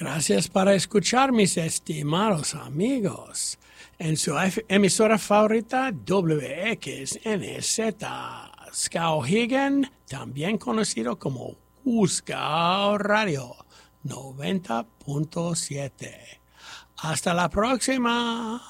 Gracias por escuchar, mis estimados amigos, en su emisora favorita WXNZ, Skowhegan, también conocido como Cusco Radio 90.7. Hasta la próxima.